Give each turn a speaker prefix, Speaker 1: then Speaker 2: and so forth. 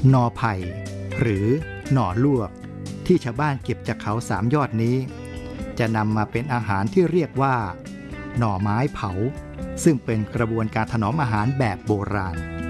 Speaker 1: หน่อไผ่หรือหน่อลวกที่ชาวบ้านเก็บจากเขา3 ยอดนี้จะนำมาเป็นอาหารที่เรียกว่าหน่อไม้เผาซึ่งเป็นกระบวนการถนอมอาหารแบบโบราณ